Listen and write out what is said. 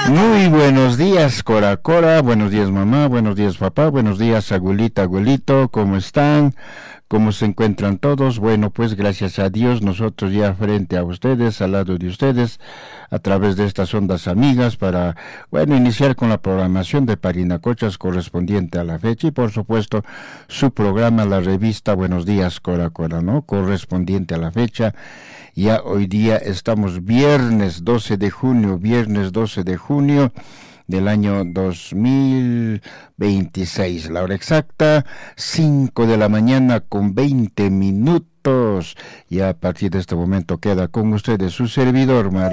Muy buenos días, Cora Cora, buenos días mamá, buenos días papá, buenos días abuelita, abuelito, ¿cómo están? ¿Cómo se encuentran todos? Bueno, pues gracias a Dios, nosotros ya frente a ustedes, al lado de ustedes, a través de estas ondas amigas para, bueno, iniciar con la programación de Parinacochas correspondiente a la fecha y por supuesto su programa, la revista Buenos Días, Cora Cora, ¿no? Correspondiente a la fecha. Ya hoy día estamos viernes 12 de junio del año 2026. La hora exacta, 5 de la mañana con 20 minutos. Y a partir de este momento queda con ustedes su servidor, María.